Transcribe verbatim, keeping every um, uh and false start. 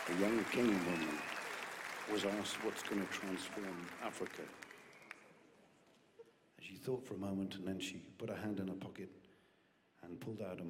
a young Kenyan woman, was asked what's going to transform Africa. And she thought for a moment, and then she put her hand in her pocket and pulled out a